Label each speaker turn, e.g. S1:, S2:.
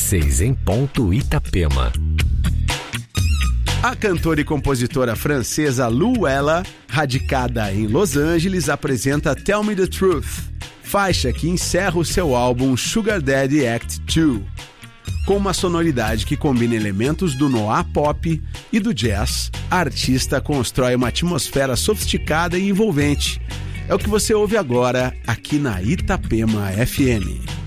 S1: 6 em ponto, Itapema.
S2: A cantora e compositora francesa Luella, radicada em Los Angeles, apresenta Tell Me the Truth, faixa que encerra o seu álbum Sugar Daddy Act 2. Com uma sonoridade que combina elementos do noir pop e do jazz, a artista constrói uma atmosfera sofisticada e envolvente. É o que você ouve agora aqui na Itapema FM.